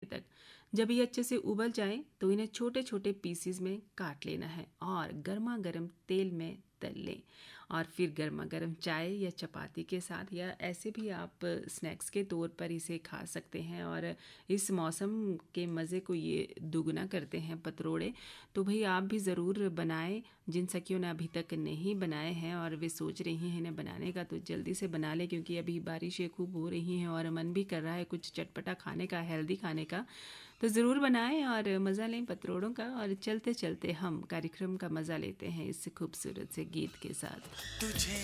तक। जब ये अच्छे से उबल जाएं तो इन्हें छोटे छोटे पीसीज में काट लेना है और गर्मा गर्म तेल में तल लें। और फिर गर्मा गर्म चाय या चपाती के साथ या ऐसे भी आप स्नैक्स के तौर पर इसे खा सकते हैं। और इस मौसम के मज़े को ये दुगना करते हैं पतरोड़े। तो भाई आप भी ज़रूर बनाएं, जिन सखियों ने अभी तक नहीं बनाए हैं और वे सोच रही हैं इन्हें बनाने का, तो जल्दी से बना लें, क्योंकि अभी बारिशें खूब हो रही हैं और मन भी कर रहा है कुछ चटपटा खाने का, हेल्दी खाने का। तो ज़रूर बनाएं और मज़ा लें पतरोड़ों का। और चलते चलते हम कार्यक्रम का मज़ा लेते हैं इस खूबसूरत से गीत के साथ।